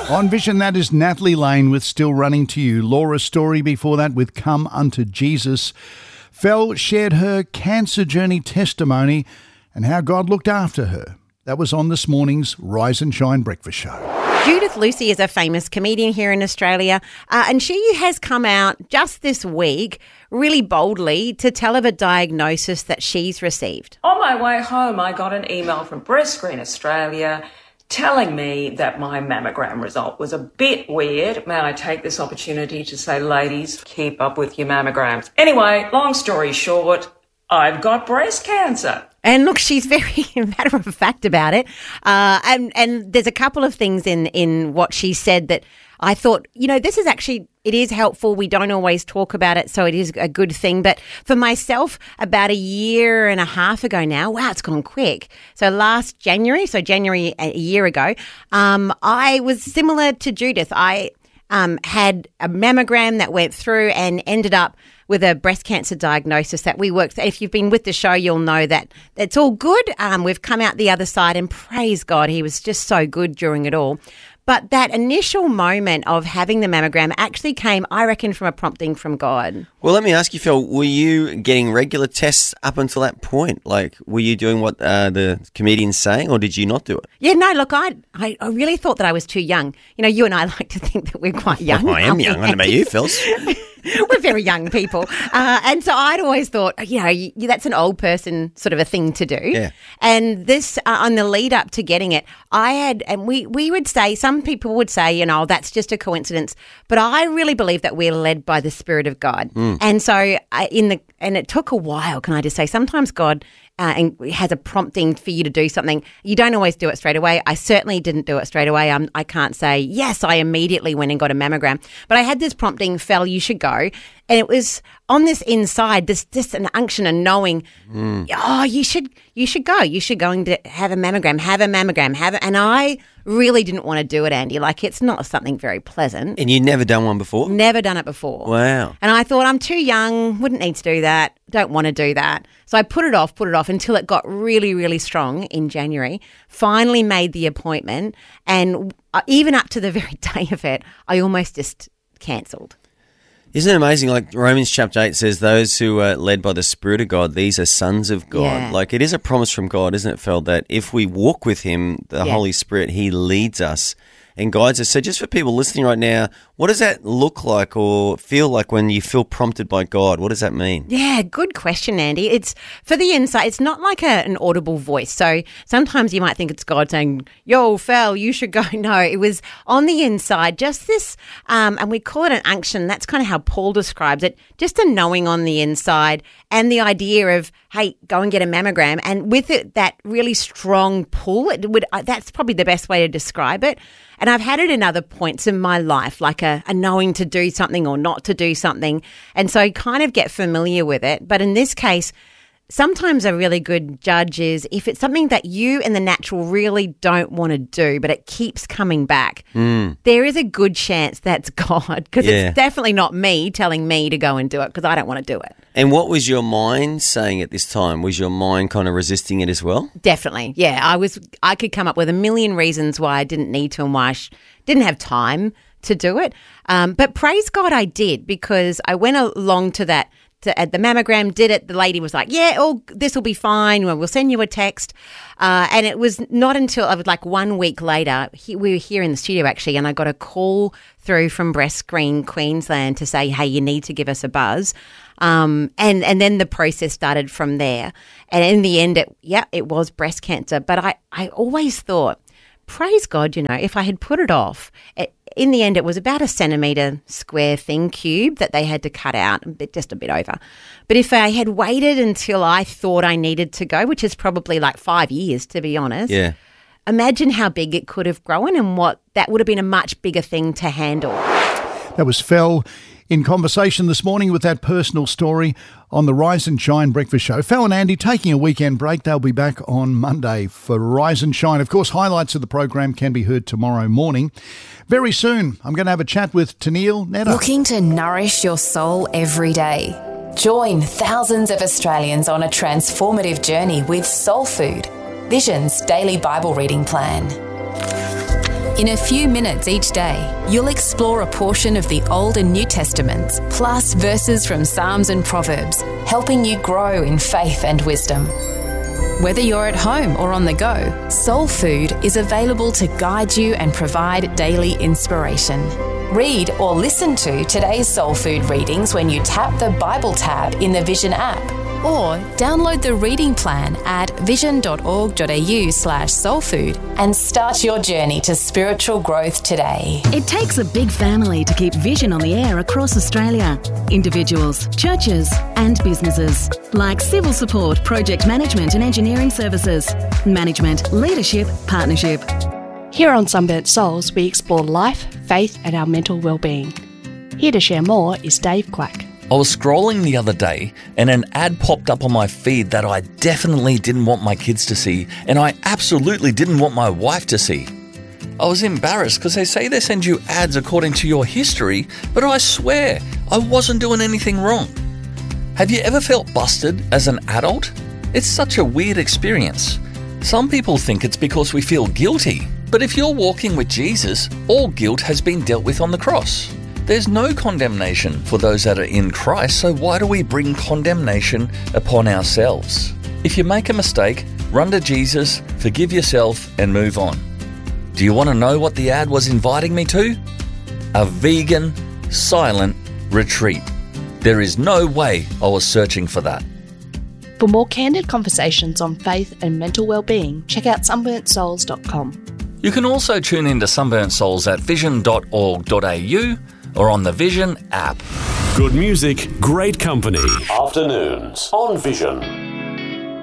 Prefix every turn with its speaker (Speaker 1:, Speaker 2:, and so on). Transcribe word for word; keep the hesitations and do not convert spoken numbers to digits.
Speaker 1: On Vision, that is Natalie Lane with Still Running to You. Laura's story before that with Come Unto Jesus. Fel shared her cancer journey testimony and how God looked after her. That was on this morning's Rise and Shine breakfast show.
Speaker 2: Judith Lucy is a famous comedian here in Australia, uh, and she has come out just this week really boldly to tell of a diagnosis that she's received.
Speaker 3: On my way home, I got an email from Breast Screen Australia telling me that my mammogram result was a bit weird. May I take this opportunity to say, ladies, keep up with your mammograms. Anyway, long story short, I've got breast cancer.
Speaker 2: And look, she's very matter of fact about it. Uh, and, and there's a couple of things in, in what she said that I thought, you know, this is actually, it is helpful. We don't always talk about it, so it is a good thing. But for myself, about a year and a half ago now, wow, it's gone quick. So last January, so January a year ago, um, I was similar to Judith. I um, had a mammogram that went through and ended up with a breast cancer diagnosis that we worked. If you've been with the show, you'll know that it's all good. Um, we've come out the other side, and praise God, he was just so good during it all. But that initial moment of having the mammogram actually came, I reckon, from a prompting from God.
Speaker 4: Well, let me ask you, Phil, were you getting regular tests up until that point? Like, were you doing what uh, the comedian's saying, or did you not do it?
Speaker 2: Yeah, no, look, I, I I really thought that I was too young. You know, you and I like to think that we're quite young.
Speaker 4: Well, I am young. I don't know about you, Phil.
Speaker 2: We're very young people. Uh, and so I'd always thought, you know, you, that's an old person sort of a thing to do.
Speaker 4: Yeah.
Speaker 2: And this, uh, on the lead up to getting it, I had, and we, we would say, some people would say, you know, that's just a coincidence. But I really believe that we're led by the Spirit of God. Mm. And so I, in the, and it took a while, can I just say, sometimes God Uh, and has a prompting for you to do something. You don't always do it straight away. I certainly didn't do it straight away. Um, I can't say, yes, I immediately went and got a mammogram. But I had this prompting, Fel, you should go. And it was on this inside, this this an unction and knowing, mm. oh, you should you should go. You should go and have a mammogram, have a mammogram, have it. And I really didn't want to do it, Andy. Like, it's not something very pleasant.
Speaker 4: And you'd never done one before?
Speaker 2: Never done it before.
Speaker 4: Wow.
Speaker 2: And I thought, I'm too young, wouldn't need to do that, don't want to do that. So I put it off, put it off until it got really, really strong in January, finally made the appointment, and even up to the very day of it, I almost just cancelled.
Speaker 4: Isn't it amazing? Like Romans chapter eight says, those who are led by the Spirit of God, these are sons of God.
Speaker 2: Yeah.
Speaker 4: Like, it is a promise from God, isn't it, Phil, that if we walk with him, the
Speaker 2: yeah.
Speaker 4: Holy Spirit, he leads us and guides us. So just for people listening right now, what does that look like or feel like when you feel prompted by God? What does that mean?
Speaker 2: Yeah, good question, Andy. It's for the inside. It's not like a, an audible voice. So sometimes you might think it's God saying, yo, Fel, you should go. No, it was on the inside, just this, um, and we call it an unction. That's kind of how Paul describes it, just a knowing on the inside and the idea of, hey, go and get a mammogram. And with it, that really strong pull, it would. Uh, that's probably the best way to describe it. And I've had it in other points in my life, like a, a knowing to do something or not to do something. And so I kind of get familiar with it. But in this case, sometimes a really good judge is if it's something that you in the natural really don't want to do, but it keeps coming back, mm. there is a good chance that's God, because
Speaker 4: yeah.
Speaker 2: it's definitely not me telling me to go and do it, because I don't want to do it.
Speaker 4: And what was your mind saying at this time? Was your mind kind of resisting it as well?
Speaker 2: Definitely, yeah. I was. I could come up with a million reasons why I didn't need to and why I sh- didn't have time to do it. Um, but praise God I did, because I went along to that, to, at the mammogram, did it. The lady was like, yeah, oh, this will be fine. We'll send you a text. Uh, and it was not until I was like one week later, he, we were here in the studio actually, and I got a call through from Breast Screen Queensland to say, hey, you need to give us a buzz. Um, and, and then the process started from there. And in the end, it, yeah, it was breast cancer. But I, I always thought, praise God, you know, if I had put it off, it, in the end, it was about a centimetre square thing, cube, that they had to cut out, a bit, just a bit over. But if I had waited until I thought I needed to go, which is probably like five years, to be honest,
Speaker 4: yeah.
Speaker 2: imagine how big it could have grown and what that would have been a much bigger thing to handle.
Speaker 1: That was Fel in conversation this morning with that personal story on the Rise and Shine breakfast show. Fel and Andy taking a weekend break. They'll be back on Monday for Rise and Shine. Of course, highlights of the program can be heard tomorrow morning. Very soon, I'm going to have a chat with Tennille Neto.
Speaker 5: Looking to nourish your soul every day? Join thousands of Australians on a transformative journey with Soul Food, Vision's daily Bible reading plan. In a few minutes each day, you'll explore a portion of the Old and New Testaments, plus verses from Psalms and Proverbs, helping you grow in faith and wisdom. Whether you're at home or on the go, Soul Food is available to guide you and provide daily inspiration. Read or listen to today's Soul Food readings when you tap the Bible tab in the Vision app, or download the reading plan at vision.org.au slash soulfood and start your journey to spiritual growth today.
Speaker 6: It takes a big family to keep Vision on the air across Australia. Individuals, churches and businesses, like civil support, project management and engineering services, management, leadership, partnership.
Speaker 7: Here on Sunburnt Souls, we explore life, faith and our mental well-being. Here to share more is Dave Quack.
Speaker 8: I was scrolling the other day and an ad popped up on my feed that I definitely didn't want my kids to see, and I absolutely didn't want my wife to see. I was embarrassed because they say they send you ads according to your history, but I swear I wasn't doing anything wrong. Have you ever felt busted as an adult? It's such a weird experience. Some people think it's because we feel guilty, but if you're walking with Jesus, all guilt has been dealt with on the cross. There's no condemnation for those that are in Christ, so why do we bring condemnation upon ourselves? If you make a mistake, run to Jesus, forgive yourself, and move on. Do you want to know what the ad was inviting me to? A vegan, silent retreat. There is no way I was searching for that.
Speaker 7: For more candid conversations on faith and mental well-being, check out sunburnt souls dot com.
Speaker 8: You can also tune into Sunburnt Souls at vision dot org dot a u or on the Vision app.
Speaker 9: Good music, great company. Afternoons on Vision.